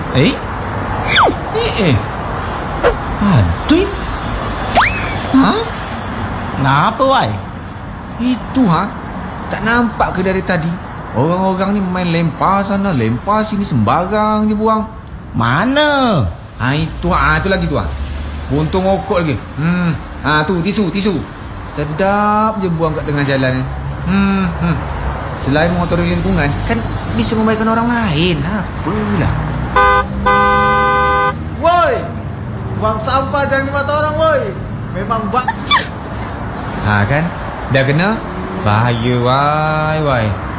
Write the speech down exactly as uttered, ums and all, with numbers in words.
Eh? Eh eh. Aduh. Ha? Ngapa wai? Itu ha? Tak nampak ke dari tadi? Orang-orang ni main lempar sana, lempar sini, sembarang je buang. Mana? Ha itu ha, itu lagi tu ha. Buntung okok lagi. Hmm. Ha tu tisu, tisu. Sedap je buang kat tengah jalan ni. Hmm, hmm. Selain mengotori lingkungan, kan bisa membaikkan orang lain. Apalah. Woi, buang sampah jangan di mata orang, woi. Memang bak. Ha kan? Dah kena? Bahaya wai wai.